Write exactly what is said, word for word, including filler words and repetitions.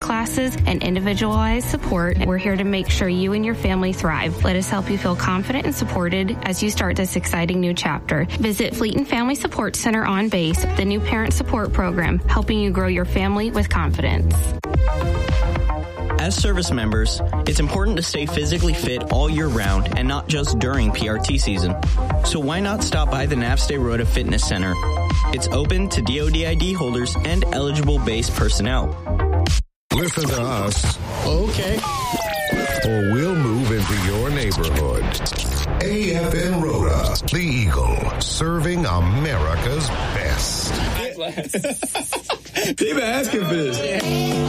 classes, and individualized support. We're here to make sure you and your family thrive. Let us help you feel confident and supported as you start this exciting new chapter. Visit Fleeton Family Support Center on Base, the new parent support program, helping you grow your family with confidence. As service members, it's important to stay physically fit all year round and not just during P R T season. So why not stop by the Navstay Rota Fitness Center? It's open to D O D I D holders and eligible base personnel. Listen to us. Okay. Or we'll move into your neighborhood. A F N Rota, the Eagle, serving America's best. Keep asking for this.